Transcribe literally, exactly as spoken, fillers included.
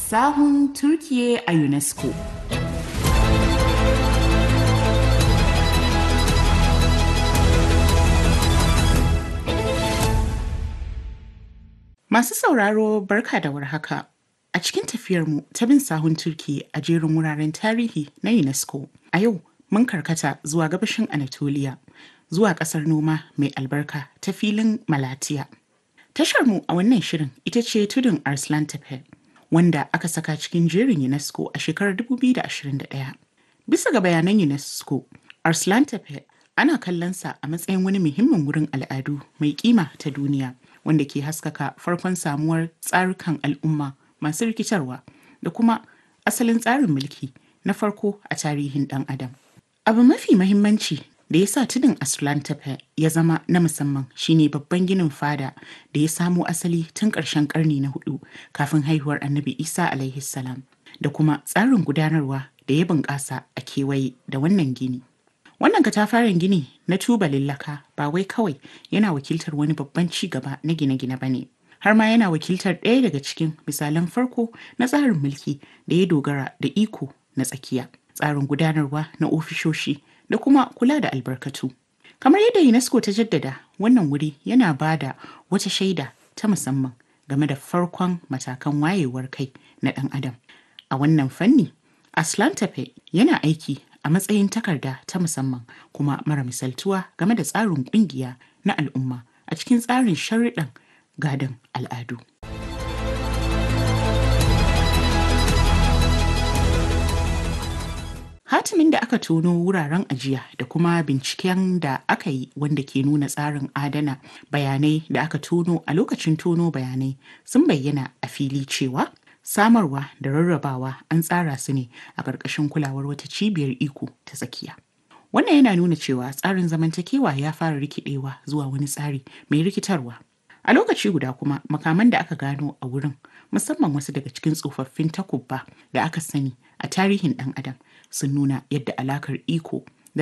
Sahun Turkiye a UNESCO. Masu sauraro barka da warhaka. A cikin tafiyarmu ta bin sahun Turkiye a jerin wuraren tarihi na UNESCO, a yau mun karkata zuwa gabashin Anatolia, zuwa ƙasar noma mai albarka ta filin Malatiya. Tasharmu a wannan shirin ita ce tudun Arslan Tepe, wanda aka saka cikin jerin UNESCO a shekarar dubu biyu da ashirin da ɗaya. Bisa ga bayanan UNESCO, Arslan Tepe ana kallonsa a matsayin wani muhimmin wurin al'adu mai kima ta duniya, wanda ke haskaka farkon samuwar tsarukan al'umma masu rikitarwa da kuma asalin tsarin mulki na farko a tarihin ɗan adam. Abu mafi mahimmanci da ya sa tudun Arslan Tepe ya zama na musamman shine babban ginin fada da ya samo asali tun ƙarshen ƙarni na hudu kafin haihuwar Annabi Isa alaihi salam, da kuma tsarin gudanarwa da ya bunƙasa a kewaye da wannan gini. Wannan katafaren gini na tubalin laka ba wai kawai yana wakiltar wani babban ci gaba na gine-gine ba ne, har ma yana wakiltar ɗaya daga cikin misalan farko na tsarin mulki da ya dogara da iko na tsakiya, tsarin gudanarwa na ofishoshi da kuma kula da albarkatu. Kamar yadda UNESCO ta jaddada, wannan wuri yana ba da wata shaida ta musamman game da farkon matakan wayewar kai na ɗan adam. A wannan fanni, Arslan Tepe yana aiki a matsayin takarda ta musamman kuma mara misaltuwa game da tsarin ƙungiya na al'umma a cikin tsarin sharuɗan gadon al'adu. Hatimin da aka tono wuraren ajiya da kuma binciken da aka yi wanda ke nuna tsarin adana bayanai da aka tono a lokacin tono bayanai sun bayyana a fili cewa samarwa da rarrabawa an tsara su ne a ƙarƙashin kulawar wata cibiyar iko ta tsakiya. Wannan yana nuna cewa tsarin zamantakewa ya fara rikidewa zuwa wani tsari mai rikitarwa. A lokaci guda kuma makaman da aka gano a wurin, musamman wasu daga cikin tsofaffin takubba da aka sani a tarihin ɗan adam, sun nuna yadda alakar iko